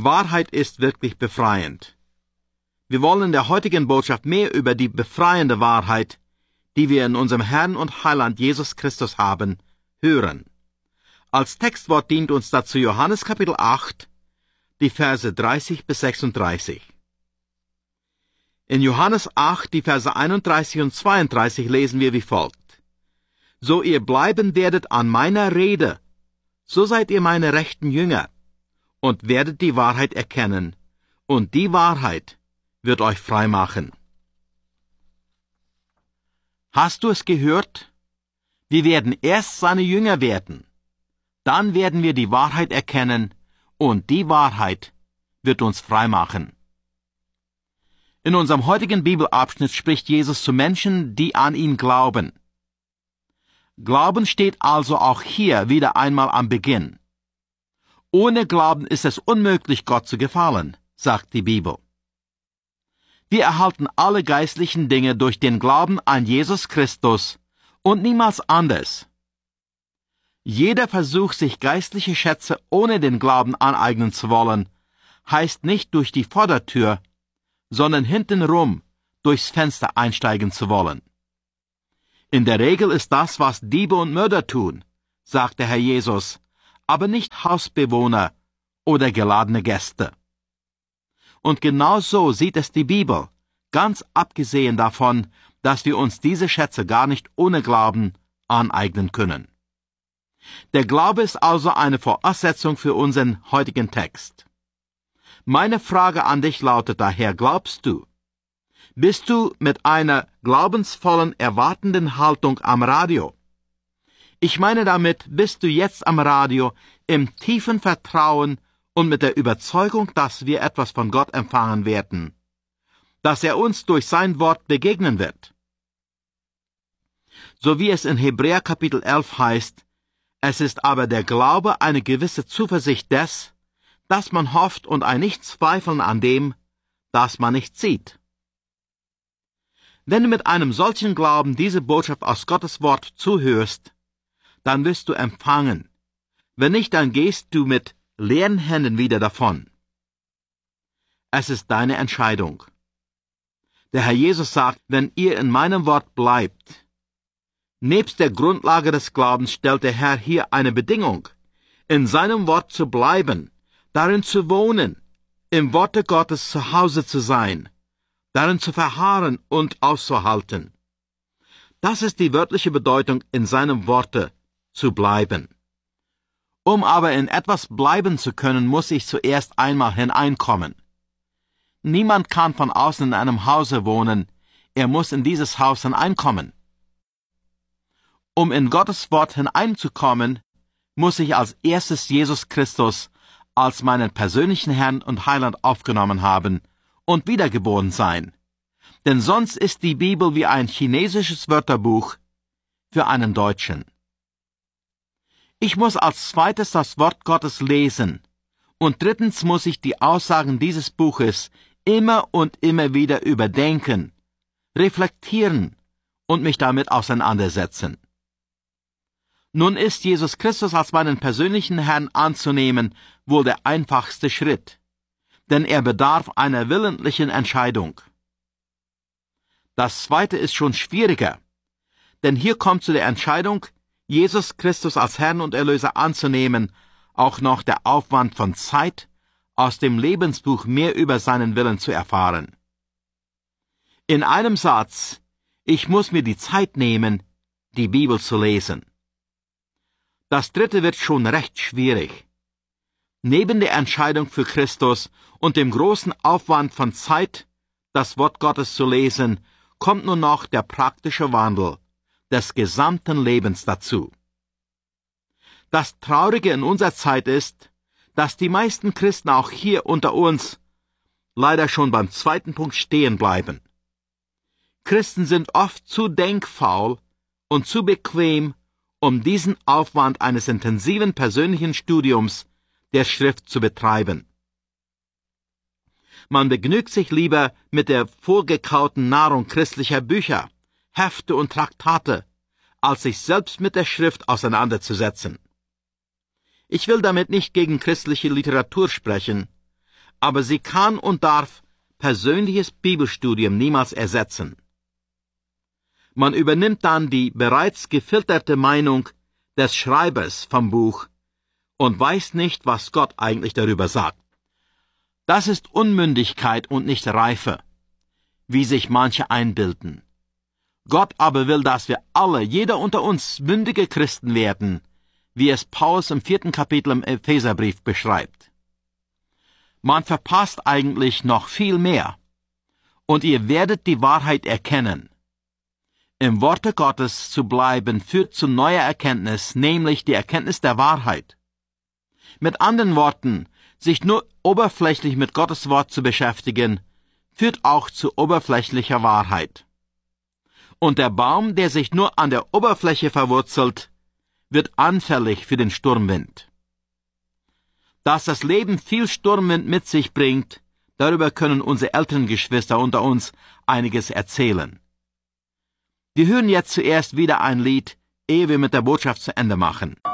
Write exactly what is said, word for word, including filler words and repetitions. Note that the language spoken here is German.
Wahrheit ist wirklich befreiend. Wir wollen in der heutigen Botschaft mehr über die befreiende Wahrheit, die wir in unserem Herrn und Heiland Jesus Christus haben, hören. Als Textwort dient uns dazu Johannes Kapitel acht, die Verse dreißig bis sechsunddreißig. In Johannes acht, die Verse einunddreißig und zweiunddreißig lesen wir wie folgt. So ihr bleiben werdet an meiner Rede, so seid ihr meine rechten Jünger, und werdet die Wahrheit erkennen, und die Wahrheit wird euch frei machen. Hast du es gehört? Wir werden erst seine Jünger werden. Dann werden wir die Wahrheit erkennen, und die Wahrheit wird uns frei machen. In unserem heutigen Bibelabschnitt spricht Jesus zu Menschen, die an ihn glauben. Glauben steht also auch hier wieder einmal am Beginn. Ohne Glauben ist es unmöglich, Gott zu gefallen, sagt die Bibel. Wir erhalten alle geistlichen Dinge durch den Glauben an Jesus Christus und niemals anders. Jeder Versuch, sich geistliche Schätze ohne den Glauben aneignen zu wollen, heißt nicht durch die Vordertür, sondern hintenrum durchs Fenster einsteigen zu wollen. In der Regel ist das, was Diebe und Mörder tun, sagt der Herr Jesus, aber nicht Hausbewohner oder geladene Gäste. Und genau so sieht es die Bibel, ganz abgesehen davon, dass wir uns diese Schätze gar nicht ohne Glauben aneignen können. Der Glaube ist also eine Voraussetzung für unseren heutigen Text. Meine Frage an dich lautet daher, glaubst du? Bist du mit einer glaubensvollen, erwartenden Haltung am Radio? Ich meine damit, bist du jetzt am Radio im tiefen Vertrauen und mit der Überzeugung, dass wir etwas von Gott empfangen werden, dass er uns durch sein Wort begegnen wird. So wie es in Hebräer Kapitel elf heißt, es ist aber der Glaube eine gewisse Zuversicht des, dass man hofft und ein Nichtzweifeln an dem, das man nicht sieht. Wenn du mit einem solchen Glauben diese Botschaft aus Gottes Wort zuhörst, dann wirst du empfangen. Wenn nicht, dann gehst du mit leeren Händen wieder davon. Es ist deine Entscheidung. Der Herr Jesus sagt, wenn ihr in meinem Wort bleibt. Nebst der Grundlage des Glaubens stellt der Herr hier eine Bedingung, in seinem Wort zu bleiben, darin zu wohnen, im Worte Gottes zu Hause zu sein, darin zu verharren und auszuhalten. Das ist die wörtliche Bedeutung, in seinem Worte zu bleiben. Um aber in etwas bleiben zu können, muss ich zuerst einmal hineinkommen. Niemand kann von außen in einem Hause wohnen, er muss in dieses Haus hineinkommen. Um in Gottes Wort hineinzukommen, muss ich als erstes Jesus Christus als meinen persönlichen Herrn und Heiland aufgenommen haben und wiedergeboren sein. Denn sonst ist die Bibel wie ein chinesisches Wörterbuch für einen Deutschen. Ich muss als zweites das Wort Gottes lesen und drittens muss ich die Aussagen dieses Buches immer und immer wieder überdenken, reflektieren und mich damit auseinandersetzen. Nun ist Jesus Christus als meinen persönlichen Herrn anzunehmen wohl der einfachste Schritt, denn er bedarf einer willentlichen Entscheidung. Das zweite ist schon schwieriger, denn hier kommt zu der Entscheidung, Jesus Christus als Herrn und Erlöser anzunehmen, auch noch der Aufwand von Zeit, aus dem Lebensbuch mehr über seinen Willen zu erfahren. In einem Satz, ich muss mir die Zeit nehmen, die Bibel zu lesen. Das dritte wird schon recht schwierig. Neben der Entscheidung für Christus und dem großen Aufwand von Zeit, das Wort Gottes zu lesen, kommt nun noch der praktische Wandel des gesamten Lebens dazu. Das Traurige in unserer Zeit ist, dass die meisten Christen auch hier unter uns leider schon beim zweiten Punkt stehen bleiben. Christen sind oft zu denkfaul und zu bequem, um diesen Aufwand eines intensiven persönlichen Studiums der Schrift zu betreiben. Man begnügt sich lieber mit der vorgekauten Nahrung christlicher Bücher, Hefte und Traktate, als sich selbst mit der Schrift auseinanderzusetzen. Ich will damit nicht gegen christliche Literatur sprechen, aber sie kann und darf persönliches Bibelstudium niemals ersetzen. Man übernimmt dann die bereits gefilterte Meinung des Schreibers vom Buch und weiß nicht, was Gott eigentlich darüber sagt. Das ist Unmündigkeit und nicht Reife, wie sich manche einbilden. Gott aber will, dass wir alle, jeder unter uns, mündige Christen werden, wie es Paulus im vierten Kapitel im Epheserbrief beschreibt. Man verpasst eigentlich noch viel mehr, und ihr werdet die Wahrheit erkennen. Im Worte Gottes zu bleiben führt zu neuer Erkenntnis, nämlich die Erkenntnis der Wahrheit. Mit anderen Worten, sich nur oberflächlich mit Gottes Wort zu beschäftigen, führt auch zu oberflächlicher Wahrheit. Und der Baum, der sich nur an der Oberfläche verwurzelt, wird anfällig für den Sturmwind. Dass das Leben viel Sturmwind mit sich bringt, darüber können unsere älteren Geschwister unter uns einiges erzählen. Wir hören jetzt zuerst wieder ein Lied, ehe wir mit der Botschaft zu Ende machen.